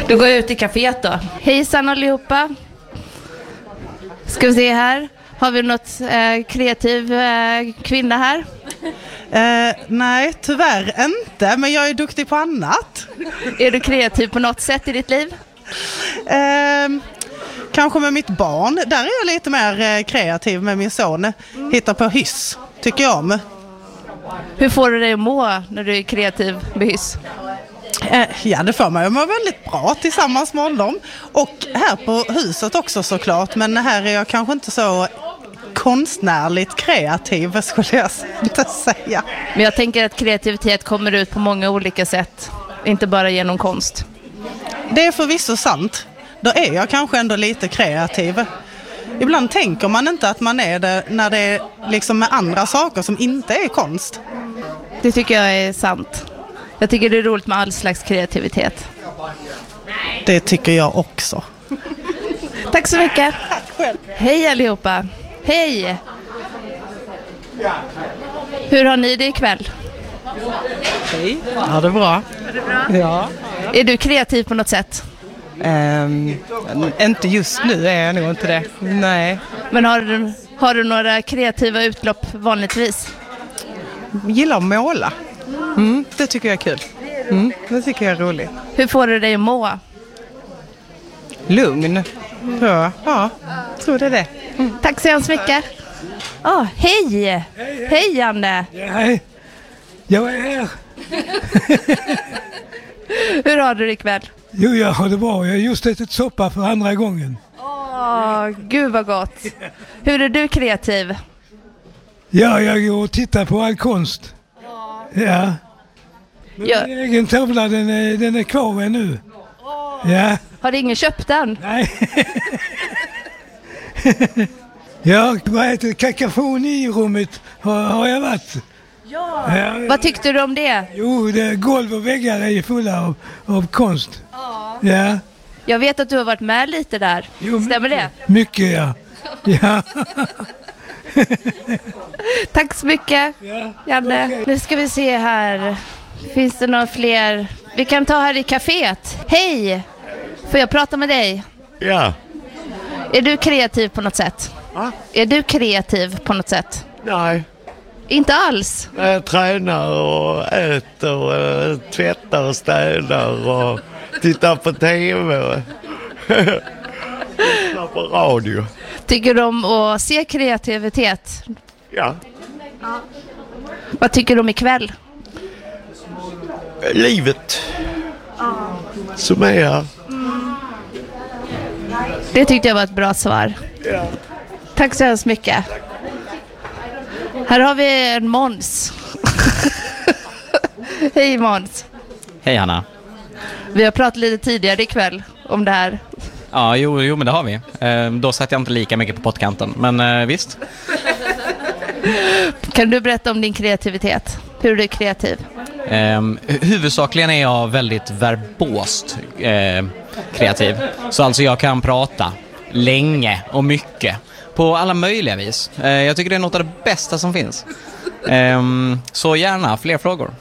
Då går jag ut i kaféet då. Hejsan allihopa. Ska vi se här. Har vi något kreativ kvinna här? Nej, tyvärr inte. Men jag är duktig på annat. Är du kreativ på något sätt i ditt liv? Kanske med mitt barn. Där är jag lite mer kreativ med min son. Hittar på hyss, tycker jag om. Hur får du dig att må när du är kreativ med hyss? Ja, det får man ju må väldigt bra tillsammans med honom. Och här på huset också såklart. Men här är jag kanske inte så konstnärligt kreativ, skulle jag inte säga. Men jag tänker att kreativitet kommer ut på många olika sätt. Inte bara genom konst. Det är förvisso sant. Då är jag kanske ändå lite kreativ. Ibland tänker man inte att man är det när det är liksom med andra saker som inte är konst. Det tycker jag är sant. Jag tycker det är roligt med all slags kreativitet. Det tycker jag också. Tack så mycket. Tack själv. Hej allihopa. Hej. Hur har ni det ikväll? Hej. Ja, det är bra. Är det bra? Ja. Är du kreativ på något sätt? Inte just nu är jag nog inte det. Nej. Men har du några kreativa utlopp vanligtvis? Jag gillar att måla. Det tycker jag är kul. Det tycker jag är roligt. Hur får du dig att må? Lugn. Ja, tror det är det. Tack så hemskt mycket. Hej! Hej Janne! Ja, hej. Jag är här. Hur har du det ikväll? Jo, jag har det bra. Jag har just ätit soppa för andra gången. Gud vad gott. Hur är du kreativ? Ja, jag går och tittar på all konst. Ja. Men min egen tavla, den är kvar ännu. Ja. Har ingen köpt den? Nej. Ja, vad heter det? Kakafoni-rummet har jag varit. Ja. Vad tyckte du om det? Jo, golv och väggar är fulla av konst. Ja. Jag vet att du har varit med lite där. Jo, stämmer det? Mycket, ja. Ja. Tack så mycket, Janne. Okay. Nu ska vi se här. Finns det några fler? Vi kan ta här i kaféet. Hej! Får jag prata med dig? Ja. Är du kreativ på något sätt? Va? Är du kreativ på något sätt? Nej. Inte alls? Jag tränar och äter och tvättar och städar och tittar på tv. Lyssnar på radio. Tycker du om att se kreativitet? Ja. Vad tycker du om ikväll? Livet. Som är här. Det tyckte jag var ett bra svar. Ja. Tack så hemskt mycket. Här har vi en Måns. Hej Måns. Hej Hanna. Vi har pratat lite tidigare ikväll om det här. Ja, jo men det har vi. Då satt jag inte lika mycket på pottkanten, men visst. Kan du berätta om din kreativitet? Hur är du kreativ? Huvudsakligen är jag väldigt verbost kreativ. Så alltså jag kan prata länge och mycket på alla möjliga vis. Jag tycker det är något av det bästa som finns. Så gärna fler frågor.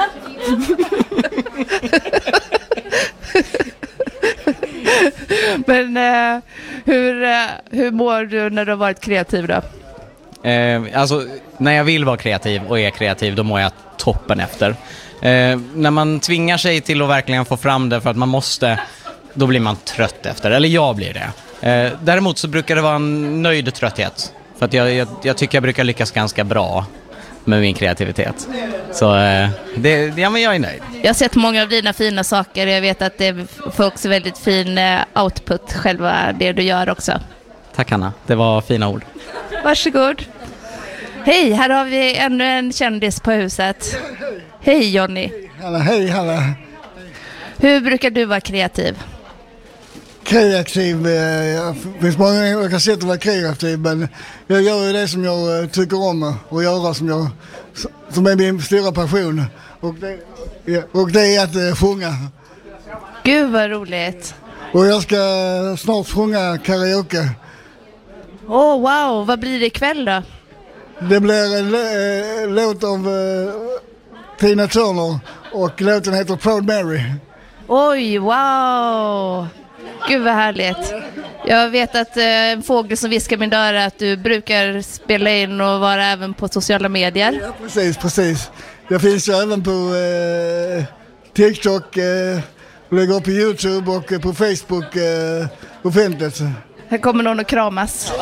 Men hur mår du när du har varit kreativ då? Alltså, när jag vill vara kreativ och är kreativ, då mår jag toppen efter. När man tvingar sig till att verkligen få fram det för att man måste, då blir man trött efter. Eller jag blir det. Däremot så brukar det vara en nöjd trötthet. För att jag tycker jag brukar lyckas ganska bra med min kreativitet. Så men jag är nöjd. Jag har sett många av dina fina saker. Jag vet att det får också väldigt fin output, själva det du gör också. Tack Hanna, det var fina ord. Varsågod. Hej, här har vi ännu en kändis på huset. Hej Johnny. Hej Hanna. Hur brukar du vara kreativ? Kreativ, det finns många olika sätt att vara kreativ, men jag gör ju det som jag tycker om att göra, som är min stora passion, och det är att sjunga. Gud vad roligt. Och jag ska snart sjunga karaoke. Wow, vad blir det ikväll då? Det blir en låt av Tina Turner, och låten heter Proud Mary. Oj, wow! Gud vad härligt. Jag vet att en fågel som viskar min dörr att du brukar spela in och vara även på sociala medier. Ja, precis. Jag finns ju även på TikTok, lägger upp på YouTube och på Facebook offentligt. Här kommer någon att kramas.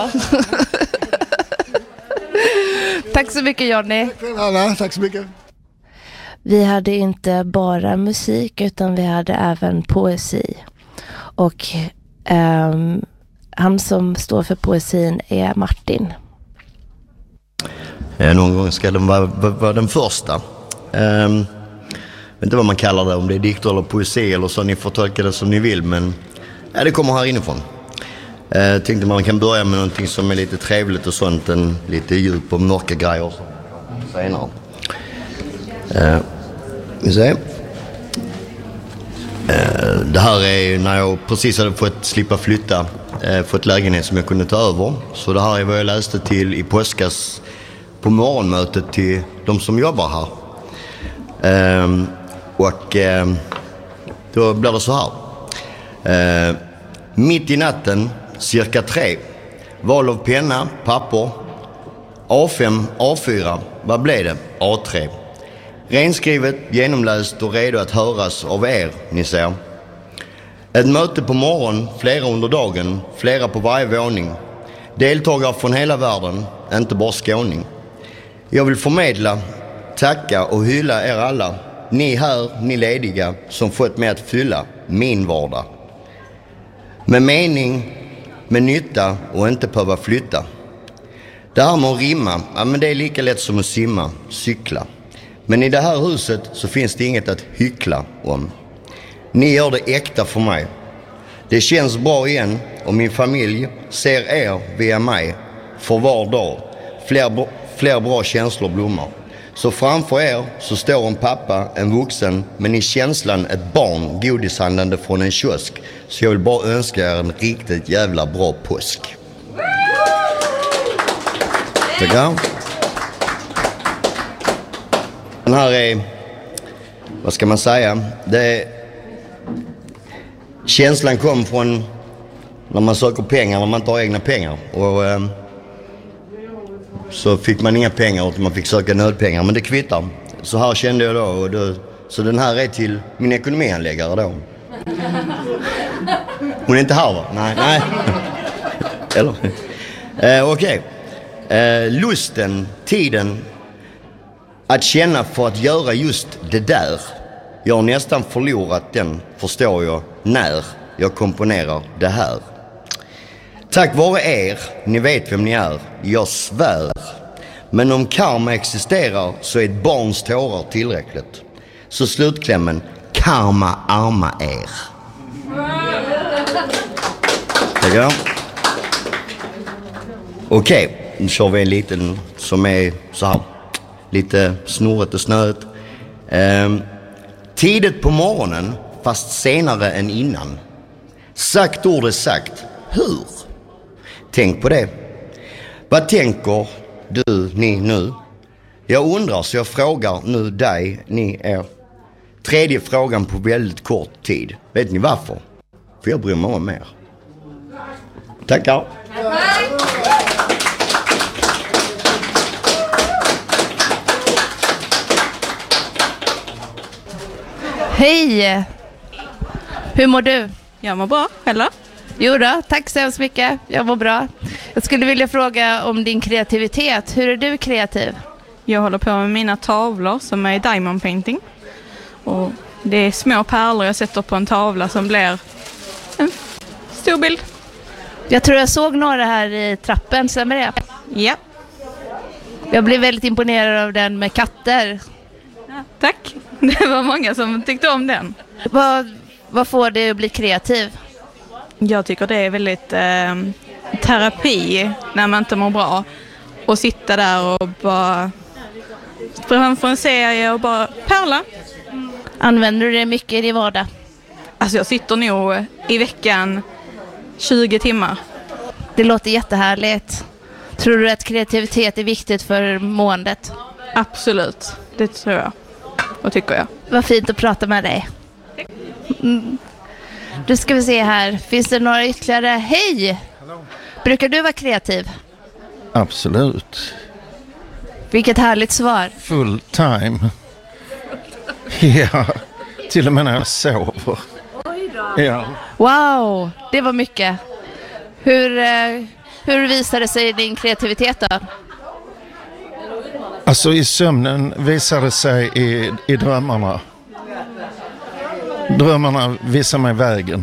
Tack så mycket, Johnny. Tack så mycket. Vi hade inte bara musik utan vi hade även poesi. Och han som står för poesin är Martin. Någon gång ska den vara den första. Jag vet inte vad man kallar det, om det är dikter eller poesi eller så, ni får tolka det som ni vill, men det kommer här inifrån. Tänkte man kan börja med någonting som är lite trevligt och sånt, en lite djup och mörka grejer senare. Vi ser. Det här är när jag precis hade fått slippa flytta, fått lägenhet som jag kunde ta över. Så det här är vad jag läste till i påskas på morgonmötet till de som jobbar här. Då blir det så här. Mitt i natten, cirka 3. Val av penna, papper. A5, A4. Vad blev det? A3. Renskrivet, genomläst och redo att höras av er, ni ser. Ett möte på morgon, flera under dagen, flera på varje våning. Deltagare från hela världen, inte bara skåning. Jag vill förmedla, tacka och hylla er alla. Ni här, ni lediga, som fått mig att fylla min vardag. Med mening, med nytta och inte behöva flytta. Det här med att rimma, men det är lika lätt som att simma, cykla. Men i det här huset så finns det inget att hyckla om. Ni gör det äkta för mig. Det känns bra igen och min familj ser er via mig. För var dag. Fler bra känslor blommar. Så framför er så står en pappa, en vuxen, men i känslan ett barn godishandlande från en kiosk. Så jag vill bara önska er en riktigt jävla bra påsk. Tackar. Den här är, vad ska man säga, känslan kom från när man söker pengar, när man inte har egna pengar. Och så fick man inga pengar utan man fick söka nödpengar, men det kvittar. Så här kände jag då, så den här är till min ekonomihandläggare då. Hon är inte här, va? Nej. Eller? Okej. Lusten, tiden att känna för att göra just det där. Jag har nästan förlorat den, förstår jag, när jag komponerar det här. Tack vare er, ni vet vem ni är, jag svär. Men om karma existerar så är ett barns tårar tillräckligt. Så slutklämmen, karma arma er. Tackar. Okej, nu kör vi en liten som är så här. Lite snurret och snöet. Tidigt på morgonen, fast senare än innan. Sagt ord är sagt. Hur? Tänk på det. Vad tänker du, ni nu? Jag undrar, så jag frågar nu dig, ni er. Tredje frågan på väldigt kort tid. Vet ni varför? För jag bryr mig om er. Tackar. Hej! Hur mår du? Jag mår bra, eller? Jo då, tack så hemskt mycket. Jag mår bra. Jag skulle vilja fråga om din kreativitet. Hur är du kreativ? Jag håller på med mina tavlor som är diamond painting. Och det är små pärlor jag sätter på en tavla som blir en stor bild. Jag tror jag såg några här i trappen, stämmer det? Ja. Jag blev väldigt imponerad av den med katter. Ja, tack. Det var många som tyckte om den. Vad får dig att bli kreativ? Jag tycker det är väldigt terapi när man inte mår bra. Och sitta där och bara framför en serie och bara pärla. Använder du det mycket i din vardag? Alltså jag sitter nog i veckan 20 timmar. Det låter jättehärligt. Tror du att kreativitet är viktigt för måendet? Absolut, det tror jag och tycker jag. Vad fint att prata med dig. Nu ska vi se här. Finns det några ytterligare? Hej! Brukar du vara kreativ? Absolut. Vilket härligt svar. Full time. Ja, till och med när jag sover. Ja. Wow, det var mycket. Hur visar det sig i din kreativitet då? Alltså i sömnen visar det sig i drömmarna. Drömmarna visar mig vägen.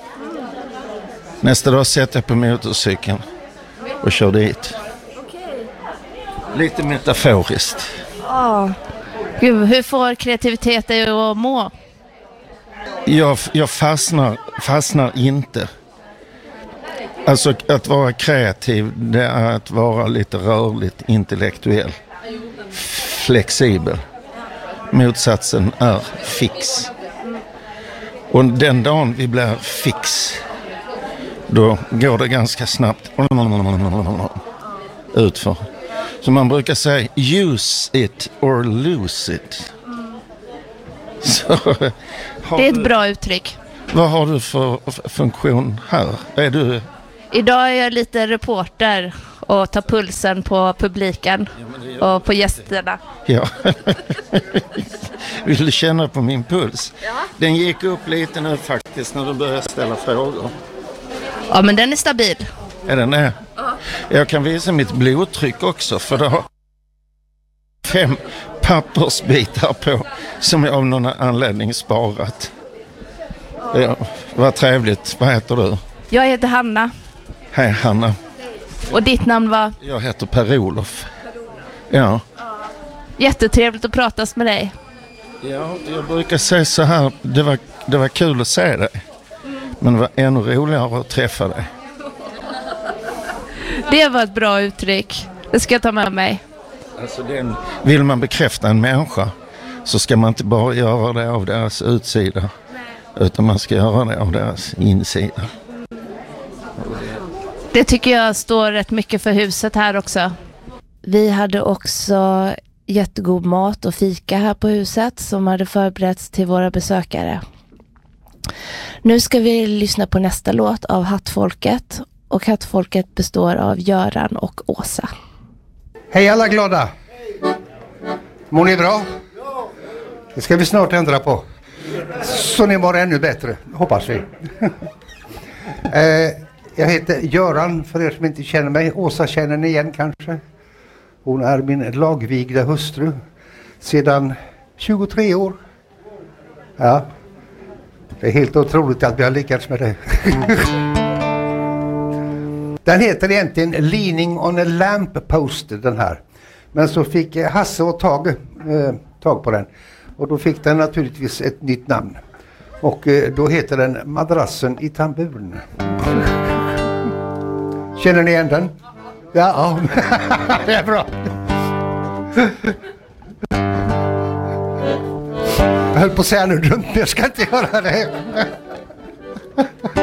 Nästa dag sätter jag på motorcykeln och kör dit. Lite metaforiskt. Gud, hur får kreativitet dig att må? Jag fastnar inte. Alltså att vara kreativ, det är att vara lite rörligt, intellektuell, flexibel. Motsatsen är fix. Och den dagen vi blir fix, då går det ganska snabbt utför. Så man brukar säga use it or lose it. Så, det är ett bra uttryck. Vad har du för funktion här? Idag är jag lite reporter och tar pulsen på publiken och på gästerna. Ja. Vill du känna på min puls? Ja. Den gick upp lite nu faktiskt när du började ställa frågor. Ja, men den är stabil. Är den det? Ja. Jag kan visa mitt blodtryck också, för det har 5 pappersbitar på som jag av någon anledning sparat. Ja, vad trevligt. Vad heter du? Jag heter Hanna. Hej Hanna. Och ditt namn var? Jag heter Per-Olof. Ja. Jättetrevligt att pratas med dig. Ja, jag brukar säga så här. Det var kul att se dig. Men det var ännu roligare att träffa dig. Det var ett bra uttryck. Det ska jag ta med mig. Alltså vill man bekräfta en människa så ska man inte bara göra det av deras utsida. Utan man ska göra det av deras insida. Det tycker jag står rätt mycket för huset här också. Vi hade också jättegod mat och fika här på huset som hade förberetts till våra besökare. Nu ska vi lyssna på nästa låt av Hattfolket. Och Hattfolket består av Göran och Åsa. Hej alla glada! Mår ni bra? Det ska vi snart ändra på. Så ni mår ännu bättre, hoppas vi. Jag heter Göran, för er som inte känner mig. Åsa känner ni igen kanske. Hon är min lagvigda hustru sedan 23 år. Ja, det är helt otroligt att vi har lyckats med det. Den heter egentligen Leaning on a Lamp Post, den här. Men så fick Hasse och Tage tag på den. Och då fick den naturligtvis ett nytt namn. Och då heter den Madrassen i tamburen. Känner ni igen den? Ja, det är bra. Jag höll på att säga nu dumt, jag ska inte göra det.